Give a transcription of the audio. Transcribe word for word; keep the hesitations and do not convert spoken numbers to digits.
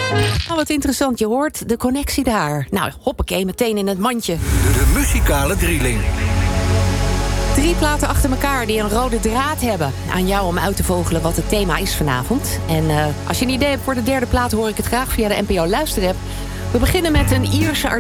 Nou, wat interessant, je hoort de connectie daar. Nou, hoppakee, meteen in het mandje. De, de muzikale drieling. Drie platen achter elkaar die een rode draad hebben. Aan jou om uit te vogelen wat het thema is vanavond. En uh, als je een idee hebt voor de derde plaat, hoor ik het graag via de N P O Luisterapp. We beginnen met een Ierse